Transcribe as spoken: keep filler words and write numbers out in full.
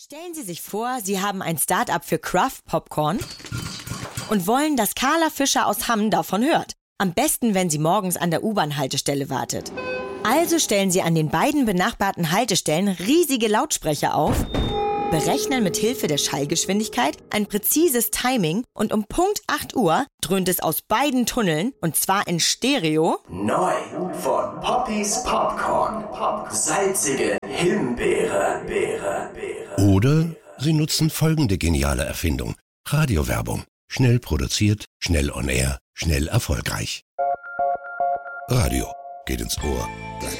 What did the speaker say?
Stellen Sie sich vor, Sie haben ein Start-up für Craft Popcorn und wollen, dass Carla Fischer aus Hamm davon hört. Am besten, wenn sie morgens an der U-Bahn-Haltestelle wartet. Also stellen Sie an den beiden benachbarten Haltestellen riesige Lautsprecher auf, berechnen mit Hilfe der Schallgeschwindigkeit ein präzises Timing und um Punkt acht Uhr dröhnt es aus beiden Tunneln, und zwar in Stereo. Neu von Poppys Popcorn. Salzige Himbeere. Beere, Beere. Oder Sie nutzen folgende geniale Erfindung. Radiowerbung. Schnell produziert, schnell on air, schnell erfolgreich. Radio geht ins Ohr, bleibt